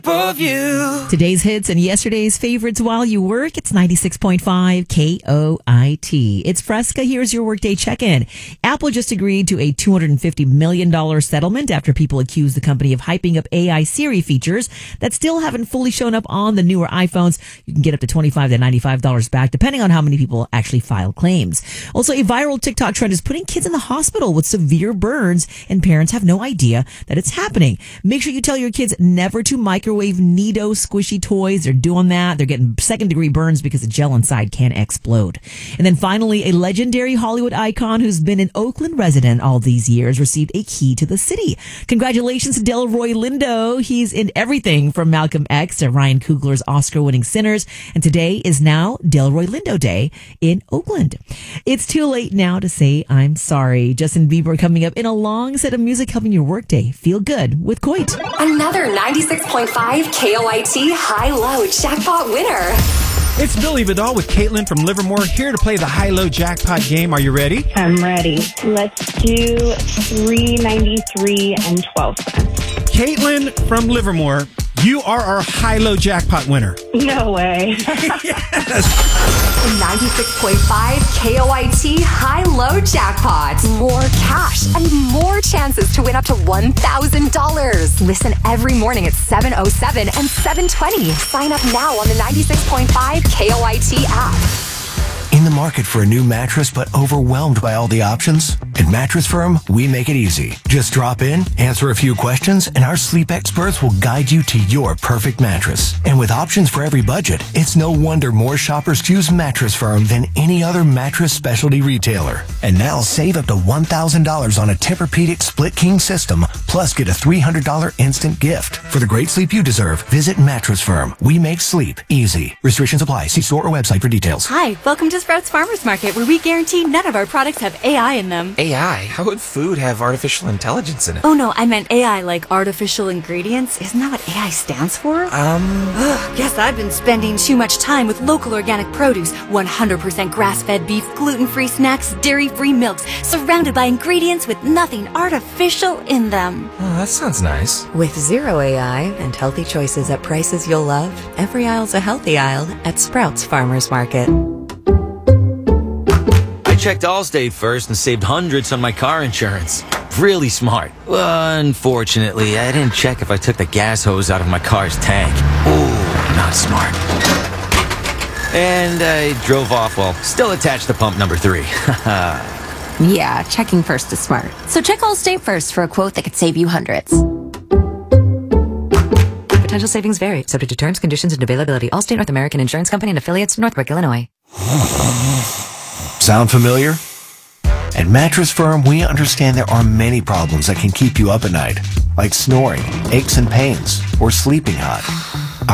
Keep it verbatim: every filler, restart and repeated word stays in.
of you. Today's hits and yesterday's favorites while you work. It's ninety-six point five K O I T. It's Fresca. Here's your workday check-in. Apple just agreed to a two hundred fifty million dollars settlement after people accused the company of hyping up A I Siri features that still haven't fully shown up on the newer iPhones. You can get up to twenty-five to ninety-five dollars back, depending on how many people actually file claims. Also, a viral TikTok trend is putting kids in the hospital with severe burns, and parents have no idea that it's happening. Make sure you tell your kids never to microwave Nido squishy toys. They're doing that. They're getting second degree burns because the gel inside can explode. And then finally, a legendary Hollywood icon who's been an Oakland resident all these years received a key to the city. Congratulations to Delroy Lindo. He's in everything from Malcolm X to Ryan Coogler's Oscar-winning Sinners. And today is now Delroy Lindo Day in Oakland. It's too late now to say I'm sorry. Justin Bieber coming up in a long set of music helping your workday feel good with Coit. Another ninety-six point five K O I T high-low jackpot winner. It's Billy Vidal with Caitlin from Livermore here to play the high-low jackpot game. Are you ready? I'm ready. Let's do three ninety-three and twelve cents. Caitlin from Livermore, you are our high-low jackpot winner. No way. Yes. ninety-six point five K O I T high-low jackpot. More cash and more chances to win up to one thousand dollars. Listen every morning at seven oh seven and seven twenty. Sign up now on the ninety-six point five K O I T app. In the market for a new mattress but overwhelmed by all the options? At Mattress Firm, we make it easy. Just drop in, answer a few questions, and our sleep experts will guide you to your perfect mattress. And with options for every budget, it's no wonder more shoppers choose Mattress Firm than any other mattress specialty retailer. And now save up to one thousand dollars on a Tempur-Pedic split king system, plus get a three hundred dollars instant gift. For the great sleep you deserve, visit Mattress Firm. We make sleep easy. Restrictions apply. See store or website for details. Hi, welcome to Sprouts Farmers Market, where we guarantee none of our products have A I in them. A I? How would food have artificial intelligence in it? Oh no, I meant A I like artificial ingredients. Isn't that what A I stands for? Um... Ugh, guess I've been spending too much time with local organic produce, one hundred percent grass-fed beef, gluten-free snacks, dairy-free milks, surrounded by ingredients with nothing artificial in them. Oh, that sounds nice. With zero A I and healthy choices at prices you'll love, every aisle's a healthy aisle at Sprouts Farmers Market. I checked Allstate first and saved hundreds on my car insurance. Really smart. Well, unfortunately, I didn't check if I took the gas hose out of my car's tank. Ooh, not smart. And I drove off while still attached to pump number three. Yeah, checking first is smart. So check Allstate first for a quote that could save you hundreds. Potential savings vary, subject to terms, conditions, and availability. Allstate North American Insurance Company and affiliates, Northbrook, Illinois. Sound familiar? At Mattress Firm, we understand there are many problems that can keep you up at night, like snoring, aches and pains, or sleeping hot.